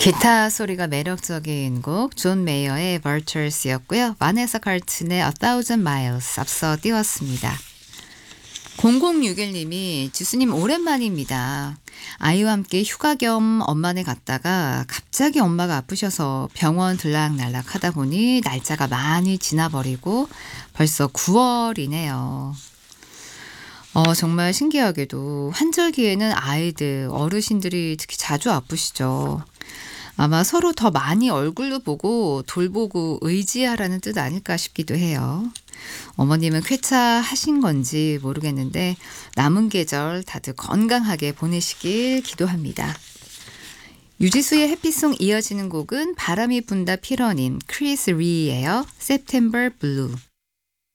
기타 소리가 매력적인 곡 존 메이어의 Virtuous였고요. 바네사 칼튼의 A Thousand Miles 앞서 띄웠습니다. 0061님이 지수님 오랜만입니다. 아이와 함께 휴가 겸 엄마네 갔다가 갑자기 엄마가 아프셔서 병원 들락날락 하다 보니 날짜가 많이 지나버리고 벌써 9월이네요. 정말 신기하게도 환절기에는 아이들, 어르신들이 특히 자주 아프시죠. 아마 서로 더 많이 얼굴도 보고 돌보고 의지하라는 뜻 아닐까 싶기도 해요. 어머님은 쾌차하신 건지 모르겠는데 남은 계절 다들 건강하게 보내시길 기도합니다. 유지수의 해피송 이어지는 곡은 바람이 분다 피러닌 크리스 리예요. September Blue.